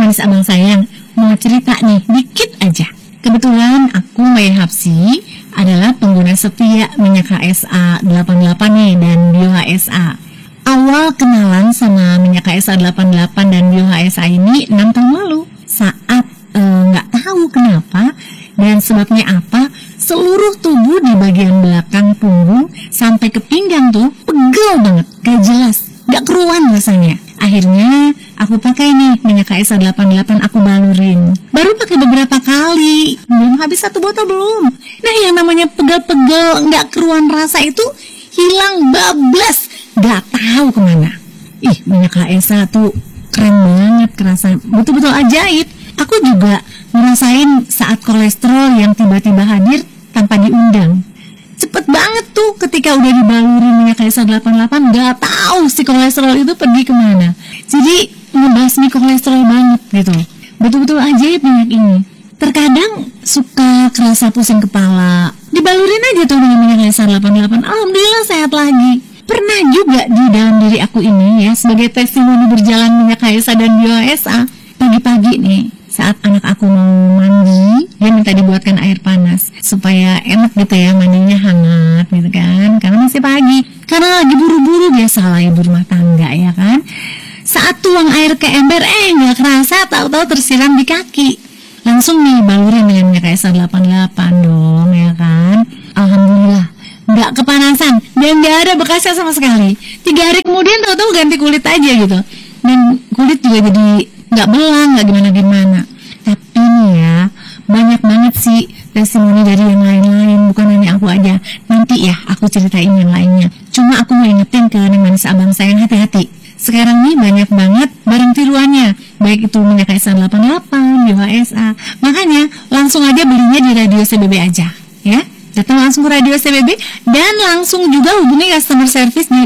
manis abang sayang, mau cerita nih, dikit aja. Kebetulan aku Maya Hapsi adalah pengguna setia minyak HSA 88 nih dan Bio HSA. Awal kenalan sama minyak HSA 88 dan Bio HSA ini 6 tahun lalu. Saat nggak tahu kenapa dan sebabnya apa, seluruh tubuh di bagian belakang punggung sampai ke pinggang tuh pegel banget, gak jelas, gak keruan rasanya. Akhirnya aku pakai nih minyak HSA 88, aku balurin. Baru pakai beberapa kali, belum habis 1 botol belum. Nah, yang namanya pegel-pegel gak keruan rasa itu hilang bablas, gak tahu kemana. Minyak HSA tuh keren banget, kerasa betul-betul ajaib. Aku juga ngerasain saat kolesterol yang tiba-tiba hadir tanpa diundang. Cepet banget tuh ketika udah dibalurin minyak HSA 88, gak tahu si kolesterol itu pergi kemana. Jadi ngebasmi kolesterol banget gitu. Betul-betul ajaib minyak ini. Terkadang suka kerasa pusing kepala, dibalurin aja tuh dengan minyak HSA 88, alhamdulillah sehat lagi. Pernah juga di dalam diri aku ini ya, sebagai testimoni berjalan minyak HSA dan Bio HSA, pagi-pagi nih saat anak aku mau mandi, dia minta dibuatkan air panas supaya enak gitu ya, mandinya hangat gitu kan, karena masih pagi, karena lagi buru-buru, biasalah ibu rumah tangga ya kan. Saat tuang air ke ember, nggak kerasa tahu-tahu tersiram di kaki. Langsung nih balurin dengan minyak HSA 88 dong ya kan. Alhamdulillah nggak kepanasan dan nggak ada bekasnya sama sekali. 3 hari kemudian tahu-tahu ganti kulit aja gitu, dan kulit juga jadi nggak belang, nggak gimana-gimana. Tapi nih ya, banyak banget sih testimoni dari yang lain-lain, bukan hanya aku aja. Nanti ya aku ceritain yang lainnya. Cuma aku mau ingetin ke Neng Manis Abang sayang, hati-hati. Sekarang nih banyak banget barang tiruannya, baik itu minyak HSA 88, Bio HSA. Makanya langsung aja belinya di Radio CBB aja ya. Datang langsung ke Radio CBB dan langsung juga hubungi customer service di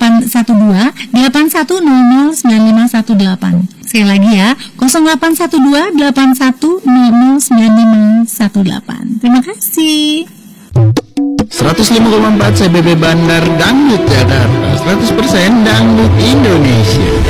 0812 8100 9518. Sekali lagi ya, 0812 8100 9518. Terima kasih. 105,4 CBB Bandar Dangdut Jakarta, 100% Dangdut Indonesia.